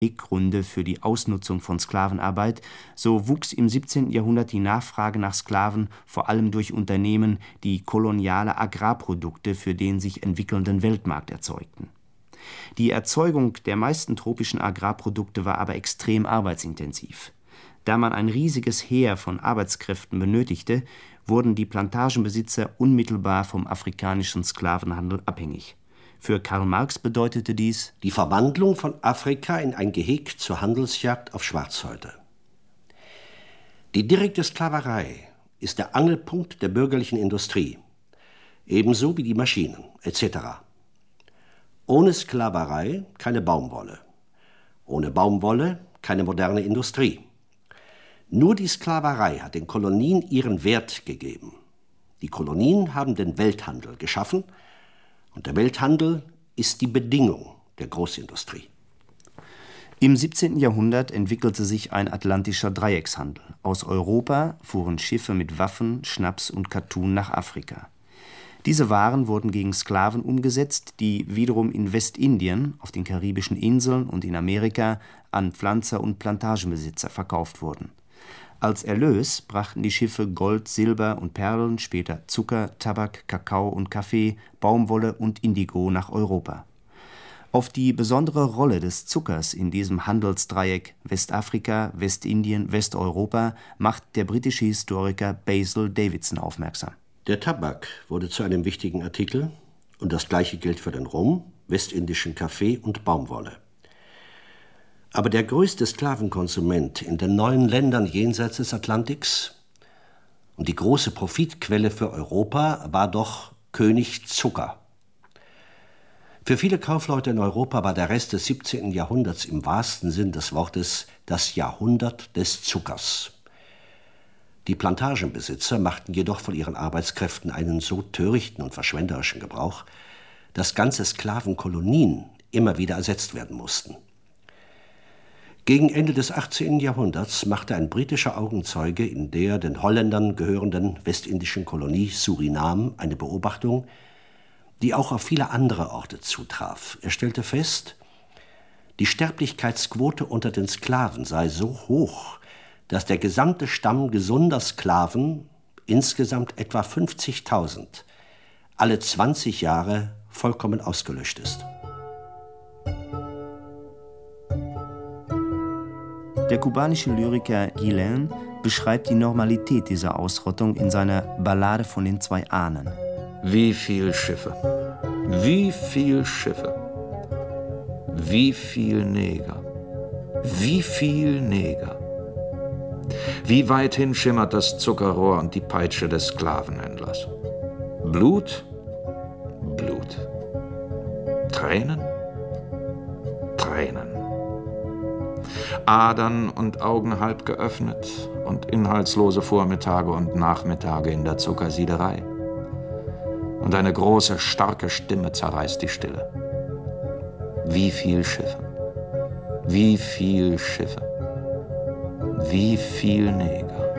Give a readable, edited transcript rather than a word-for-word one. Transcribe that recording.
Gründe für die Ausnutzung von Sklavenarbeit, so wuchs im 17. Jahrhundert die Nachfrage nach Sklaven vor allem durch Unternehmen, die koloniale Agrarprodukte für den sich entwickelnden Weltmarkt erzeugten. Die Erzeugung der meisten tropischen Agrarprodukte war aber extrem arbeitsintensiv. Da man ein riesiges Heer von Arbeitskräften benötigte, wurden die Plantagenbesitzer unmittelbar vom afrikanischen Sklavenhandel abhängig. Für Karl Marx bedeutete dies die Verwandlung von Afrika in ein Geheg zur Handelsjagd auf Schwarzhäute. Die direkte Sklaverei ist der Angelpunkt der bürgerlichen Industrie, ebenso wie die Maschinen etc. Ohne Sklaverei keine Baumwolle, ohne Baumwolle keine moderne Industrie. Nur die Sklaverei hat den Kolonien ihren Wert gegeben. Die Kolonien haben den Welthandel geschaffen, und der Welthandel ist die Bedingung der Großindustrie. Im 17. Jahrhundert entwickelte sich ein atlantischer Dreieckshandel. Aus Europa fuhren Schiffe mit Waffen, Schnaps und Kattun nach Afrika. Diese Waren wurden gegen Sklaven umgesetzt, die wiederum in Westindien, auf den karibischen Inseln und in Amerika an Pflanzer und Plantagenbesitzer verkauft wurden. Als Erlös brachten die Schiffe Gold, Silber und Perlen, später Zucker, Tabak, Kakao und Kaffee, Baumwolle und Indigo nach Europa. Auf die besondere Rolle des Zuckers in diesem Handelsdreieck Westafrika, Westindien, Westeuropa macht der britische Historiker Basil Davidson aufmerksam. Der Tabak wurde zu einem wichtigen Artikel und das Gleiche gilt für den Rum, westindischen Kaffee und Baumwolle. Aber der größte Sklavenkonsument in den neuen Ländern jenseits des Atlantiks und die große Profitquelle für Europa war doch König Zucker. Für viele Kaufleute in Europa war der Rest des 17. Jahrhunderts im wahrsten Sinn des Wortes das Jahrhundert des Zuckers. Die Plantagenbesitzer machten jedoch von ihren Arbeitskräften einen so törichten und verschwenderischen Gebrauch, dass ganze Sklavenkolonien immer wieder ersetzt werden mussten. Gegen Ende des 18. Jahrhunderts machte ein britischer Augenzeuge in der den Holländern gehörenden westindischen Kolonie Surinam eine Beobachtung, die auch auf viele andere Orte zutraf. Er stellte fest, die Sterblichkeitsquote unter den Sklaven sei so hoch, dass der gesamte Stamm gesunder Sklaven, insgesamt etwa 50.000, alle 20 Jahre vollkommen ausgelöscht ist. Der kubanische Lyriker Guilén beschreibt die Normalität dieser Ausrottung in seiner Ballade von den zwei Ahnen. Wie viel Schiffe, wie viel Schiffe, wie viel Neger, wie viel Neger. Wie weithin schimmert das Zuckerrohr und die Peitsche des Sklavenhändlers. Blut, Blut. Tränen, Tränen. Adern und Augen halb geöffnet und inhaltslose Vormittage und Nachmittage in der Zuckersiederei. Und eine große, starke Stimme zerreißt die Stille. Wie viel Schiffe, wie viel Schiffe, wie viel Neger.